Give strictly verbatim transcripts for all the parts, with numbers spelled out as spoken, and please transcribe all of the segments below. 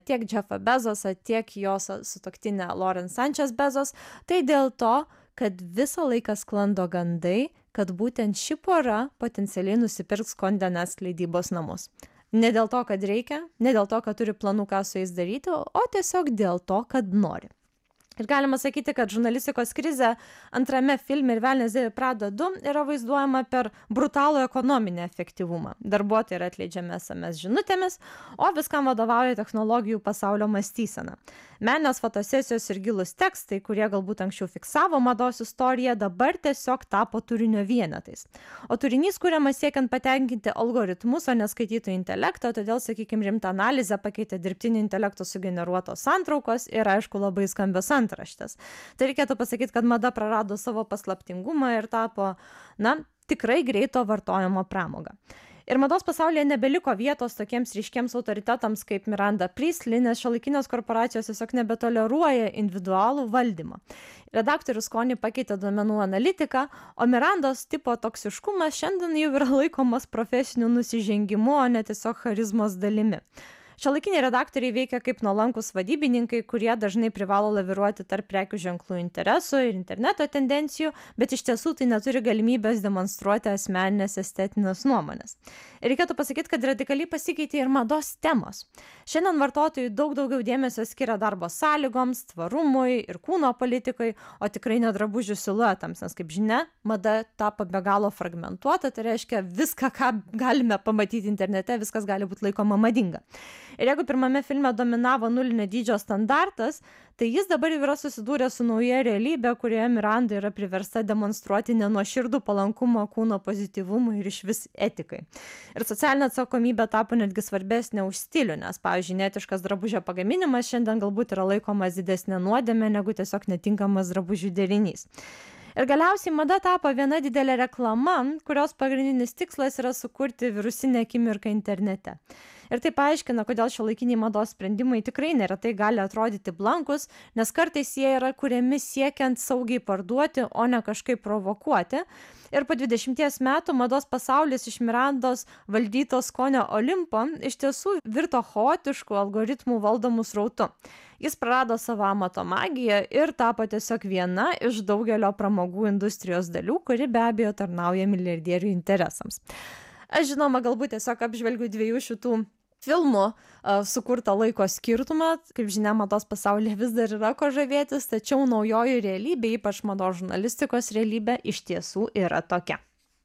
tiek Jeffą Bezosą, tiek jos sutuoktinę Lauren Sanchez Bezos, tai dėl to, kad visą laiką sklando gandai, kad būtent ši pora potencialiai nusipirks Condé Nast leidybos namus. Ne dėl to, kad reikia, ne dėl to, kad turi planų, ką su jais daryti, o tiesiog dėl to, kad nori. Ir galima sakyti, kad žurnalistikos krizė antrame filme Ir velnias dėvi Prada du yra vaizduojama per brutalų ekonominį efektyvumą. Darbuotojai yra atleidžiami es em es žinutėmis, o viskam vadovauja technologijų pasaulio mąstysena. Meninės fotosesijos ir gilūs tekstai, kurie galbūt anksčiau fiksavo mados istoriją, dabar tiesiog tapo turinio vienetais. O turinys kuriamas siekiant patenkinti algoritmus, o neskaitytų intelektą, todėl, sakykime, rimtą analizę pakeitė dirbtinio intelekto sugeneruotos santraukos ir, aišku, labai skambios antraštės. Tai reikėtų pasakyti, kad mada prarado savo paslaptingumą ir tapo, na, tikrai greito vartojimo pramoga. Ir mados pasaulyje nebeliko vietos tokiems ryškiems autoritetams kaip Miranda Priestly, nes šiuolaikinės korporacijos tiesiog nebetoleruoja individualų valdymą. Redaktorių skonį pakeitė duomenų analitika, o Mirandos tipo toksiškumas šiandien jau yra laikomas profesiniu nusižengimu, o ne tiesiog charizmos dalimi. Šiuolaikiniai redaktoriai veikia kaip nuolankus vadybininkai, kurie dažnai privalo laviruoti tarp prekių ženklų interesų ir interneto tendencijų, bet iš tiesų tai neturi galimybės demonstruoti asmeninės estetinės nuomonės. Ir reikėtų pasakyti, kad radikaliai pasikeitė ir mados temos. Šiandien vartotojai daug daugiau dėmesio skiria darbo sąlygoms, tvarumui ir kūno politikai, o tikrai ne drabužių siluetams, nes kaip žinia, mada tapo be galo fragmentuota, tai reiškia viską, ką galime pamatyti internete, viskas gali būti laikoma madinga. Ir jeigu pirmame filme dominavo nulinio dydžio standartas, tai jis dabar jau yra susidūręs su nauja realybė, kurioje Miranda yra priversta demonstruoti nenuoširdų palankumą kūno pozityvumui ir išvis etikai. Ir socialinė atsakomybė tapo netgi svarbesnė už stilių, nes, pavyzdžiui, netiškas drabužio pagaminimas šiandien galbūt yra laikomas didesnė nuodėmė negu tiesiog netinkamas drabužių derinys. Ir galiausiai mada tapo viena didelė reklama, kurios pagrindinis tikslas yra sukurti virusinę akimirką internete. Ir tai paaiškina, kodėl šiuolaikiniai mados sprendimai tikrai neretai gali atrodyti blankus, nes kartais jie yra kuriami siekiant saugiai parduoti, o ne kažkaip provokuoti. Ir po dvidešimties metų mados pasaulis iš Mirandos valdyto skonio Olimpo iš tiesų virto chaotišku algoritmų valdomų srautu. Jis prarado savo amato magiją ir tapo tiesiog viena iš daugelio pramogų industrijos dalių, kuri be abejo tarnauja milijardierių interesams. Aš žinoma, galbūt tiesiog apžvelgiu dviejų šitų filmų uh, sukurtą laiko skirtumą. Kaip žinia, mados pasaulyje vis dar yra ko žavėtis, tačiau naujoji realybė, ypač mados žurnalistikos realybė, iš tiesų yra tokia.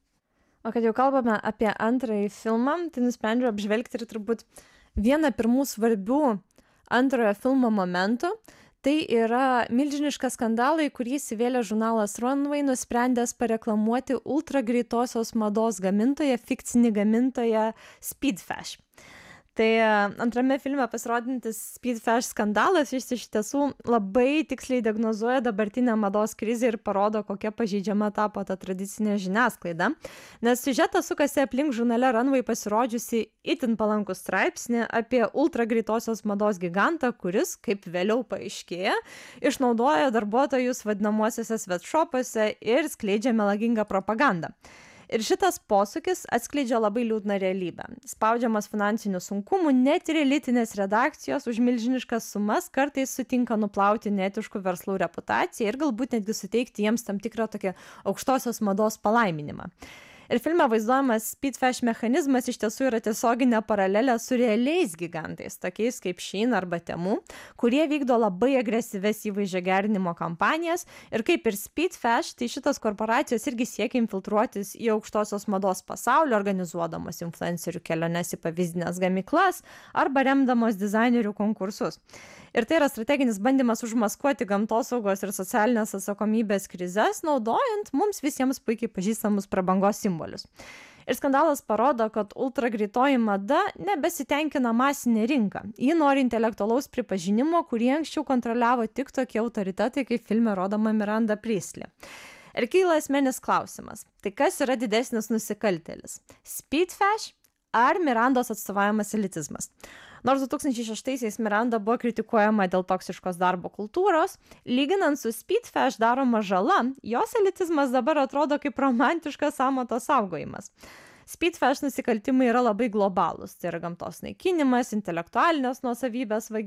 O kad jau kalbame apie antrąjį filmą, tai nusprendžiau apžvelgti ir turbūt vieną pirmų svarbių antrojo filmo momentų. Tai yra milžinišką skandalą, į kurį įsivėlė žurnalas Runway, nusprendęs pareklamuoti ultra greitosios mados gamintoją, fikcinį gamintoją Speedfashion. Tai antrame filme pasirodintis Speedfashion skandalas iš tiesų labai tiksliai diagnozuoja dabartinę mados krizę ir parodo, kokia pažeidžiama tapo ta tradicinė žiniasklaida. Nes siužetas sukasi aplink žurnale Runway pasirodžiusi itin palankų straipsnį apie ultra greitosios mados gigantą, kuris, kaip vėliau paaiškėja, išnaudoja darbuotojus vadinamuosiuose sweatshopuose ir skleidžia melagingą propagandą. Ir šitas posūkis atskleidžia labai liūdną realybę. Spaudžiamas finansinių sunkumų, net ir elitinės redakcijos už milžiniškas sumas kartais sutinka nuplauti netiškų verslų reputaciją ir galbūt netgi suteikti jiems tam tikrą tokią aukštosios mados palaiminimą. Ir filme vaizduojamas Speedfashion mechanizmas iš tiesų yra tiesioginė paralelė su realiais gigantais, tokiais kaip Shein arba Temu, kurie vykdo labai agresyves įvaizdžio gerinimo kampanijas. Ir kaip ir Speedfashion, tai šitos korporacijos irgi siekia infiltruotis į aukštosios mados pasaulį, organizuodamos influencerių keliones į pavyzdinės gamyklas arba remdamos dizainerių konkursus. Ir tai yra strateginis bandymas užmaskuoti gamtosaugos ir socialinės atsakomybės krizes, naudojant mums visiems puikiai pažįstamus prabangos simbolius. Ir skandalas parodo, kad ultra greitoji mada nebesitenkina masinė rinka. Ji nori intelektualaus pripažinimo, kurį anksčiau kontroliavo tik tokie autoritetai, kaip filme rodoma Miranda Priestly. Ir kyla esminis klausimas. Tai kas yra didesnis nusikaltėlis? Speedfashion ar Mirandos atstovavimas elitizmas? Nors du tūkstančiai šeštaisiais Miranda buvo kritikuojama dėl toksiškos darbo kultūros, lyginant su Speedfashion daroma žala, jos elitizmas dabar atrodo kaip romantiškas amato saugojimas. Speedfashion nusikaltimai yra labai globalūs, tai yra gamtos naikinimas, intelektualinės nuosavybės vagystė,